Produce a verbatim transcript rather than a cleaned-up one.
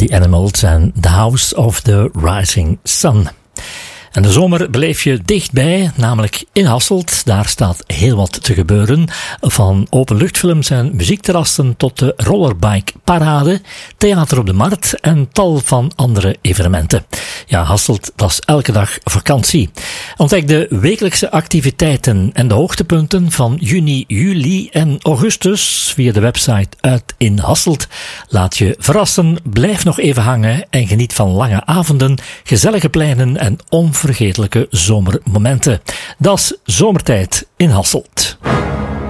The Animals en The House of the Rising Sun. En de zomer beleef je dichtbij, namelijk in Hasselt. Daar staat heel wat te gebeuren. Van openluchtfilms en muziekterrassen tot de rollerbike parade, theater op de markt en tal van andere evenementen. Ja, Hasselt, dat is elke dag vakantie. Ontdek de wekelijkse activiteiten en de hoogtepunten van juni, juli en augustus via de website Uit in Hasselt. Laat je verrassen, blijf nog even hangen en geniet van lange avonden, gezellige pleinen en onvergetelijke zomermomenten. Dat is Zomertijd in Hasselt.